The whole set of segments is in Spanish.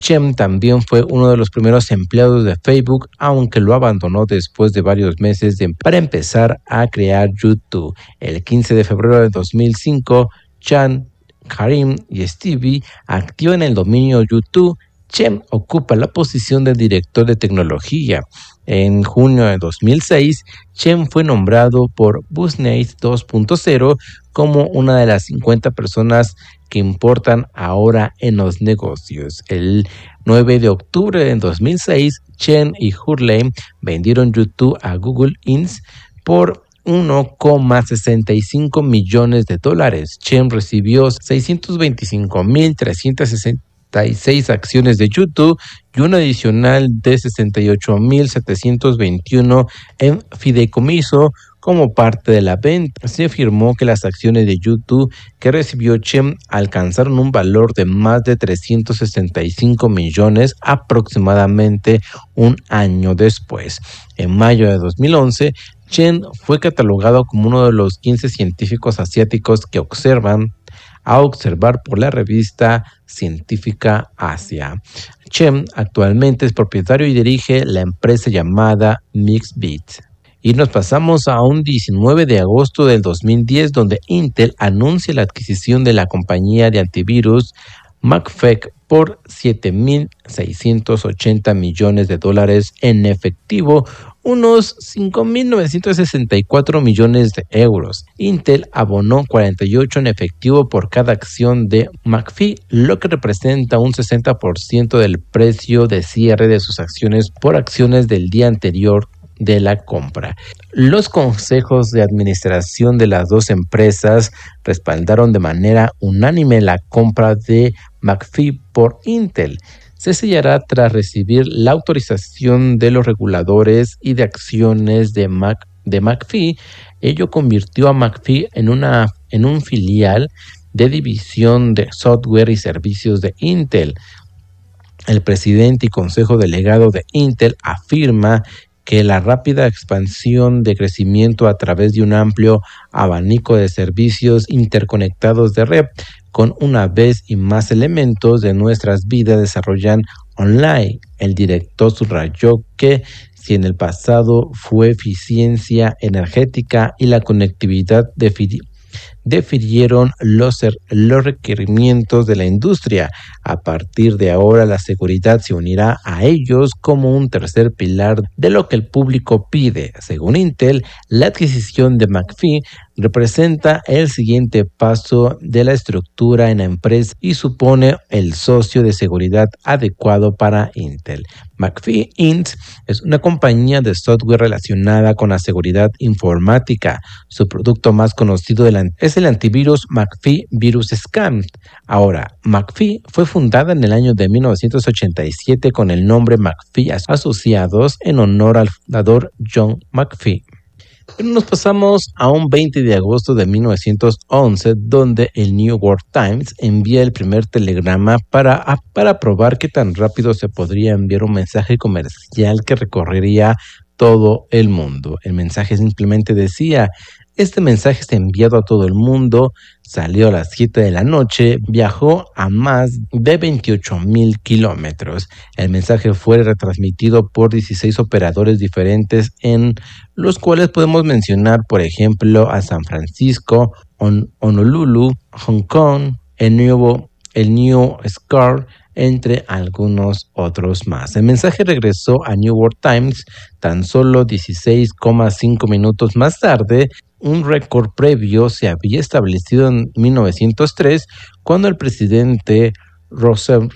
Chen también fue uno de los primeros empleados de Facebook, aunque lo abandonó después de varios meses para empezar a crear YouTube. El 15 de febrero de 2005, Chan, Karim y Stevie activan el dominio YouTube. Chen ocupa la posición de director de tecnología. En junio de 2006, Chen fue nombrado por Business 2.0 como una de las 50 personas que importan ahora en los negocios. El 9 de octubre de 2006, Chen y Hurley vendieron YouTube a Google Inc. por $1,65 millones. Chen recibió 625,366 acciones de YouTube y un adicional de 68,721 en fideicomiso. Como parte de la venta, se afirmó que las acciones de YouTube que recibió Chen alcanzaron un valor de más de 365 millones aproximadamente un año después. En mayo de 2011, Chen fue catalogado como uno de los 15 científicos asiáticos que observar por la revista científica Asia. Chen actualmente es propietario y dirige la empresa llamada Mixbit. Y nos pasamos a un 19 de agosto del 2010, donde Intel anuncia la adquisición de la compañía de antivirus McAfee por $7,680 millones en efectivo, unos 5,964 millones de euros. Intel abonó 48 en efectivo por cada acción de McAfee, lo que representa un 60% del precio de cierre de sus acciones por acciones del día anterior de la compra. Los consejos de administración de las dos empresas respaldaron de manera unánime la compra de McAfee por Intel. Se sellará tras recibir la autorización de los reguladores y de acciones de McAfee. Ello convirtió a McAfee en un filial de división de software y servicios de Intel. El presidente y consejo delegado de Intel afirma que la rápida expansión de crecimiento a través de un amplio abanico de servicios interconectados de red con una vez y más elementos de nuestras vidas desarrollan online. El director subrayó que si en el pasado fue eficiencia energética y la conectividad defirieron los requerimientos de la industria. A partir de ahora, la seguridad se unirá a ellos como un tercer pilar de lo que el público pide. Según Intel, la adquisición de McAfee representa el siguiente paso de la estructura en la empresa y supone el socio de seguridad adecuado para Intel. McAfee Inc. es una compañía de software relacionada con la seguridad informática. Su producto más conocido es el antivirus McAfee Virus Scan. Ahora, McAfee fue fundada en el año de 1987 con el nombre McAfee Asociados en honor al fundador John McAfee. Pero nos pasamos a un 20 de agosto de 1911, donde el New York Times envía el primer telegrama para probar qué tan rápido se podría enviar un mensaje comercial que recorrería todo el mundo. El mensaje simplemente decía: este mensaje es enviado a todo el mundo, salió a las 7 de la noche, viajó a más de 28,000 kilómetros. El mensaje fue retransmitido por 16 operadores diferentes, en los cuales podemos mencionar, por ejemplo, a San Francisco, Honolulu, Hong Kong, el New Scar, entre algunos otros más. El mensaje regresó a New York Times tan solo 16,5 minutos más tarde. Un récord previo se había establecido en 1903, cuando el presidente Roosevelt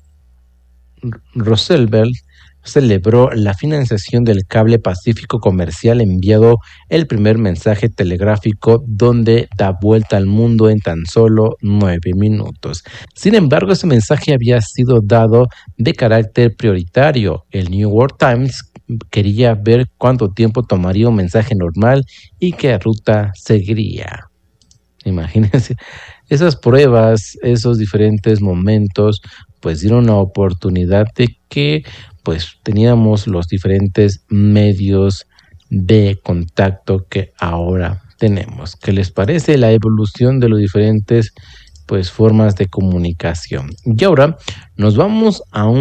celebró la financiación del cable pacífico comercial, enviado el primer mensaje telegráfico donde da vuelta al mundo en tan solo 9 minutos. Sin embargo, ese mensaje había sido dado de carácter prioritario. El New York Times quería ver cuánto tiempo tomaría un mensaje normal y qué ruta seguiría. Imagínense, esas pruebas, esos diferentes momentos, pues dieron la oportunidad de que pues teníamos los diferentes medios de contacto que ahora tenemos. ¿Qué les parece la evolución de los diferentes pues formas de comunicación. Y ahora nos vamos a un